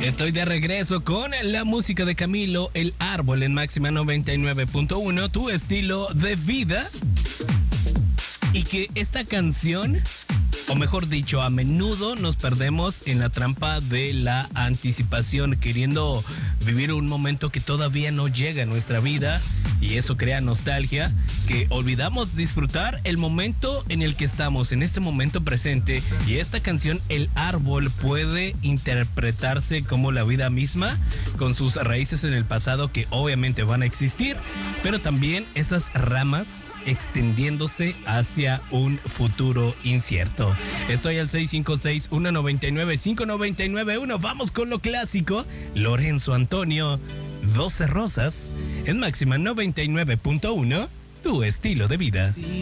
Estoy de regreso con la música de Camilo, El Árbol en máxima 99.1, tu estilo de vida. Y que esta canción, o mejor dicho, a menudo nos perdemos en la trampa de la anticipación, queriendo vivir un momento que todavía no llega a nuestra vida, y eso crea nostalgia, que olvidamos disfrutar el momento en el que estamos, en este momento presente. Y esta canción, El Árbol, puede interpretarse como la vida misma, con sus raíces en el pasado que obviamente van a existir, pero también esas ramas extendiéndose hacia un futuro incierto. Estoy al 656-199-5991. Vamos con lo clásico. Lorenzo Antonio, 12 Rosas, en máxima 99.1, tu estilo de vida.